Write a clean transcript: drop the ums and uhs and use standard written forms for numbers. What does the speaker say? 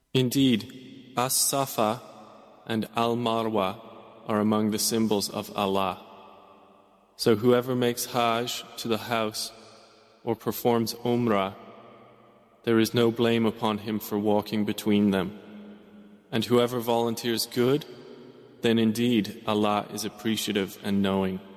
Indeed, As-Safa and Al-Marwa are among the symbols of Allah. So whoever makes Hajj to the house or performs Umrah, there is no blame upon him for walking between them. And whoever volunteers good, then indeed Allah is appreciative and knowing.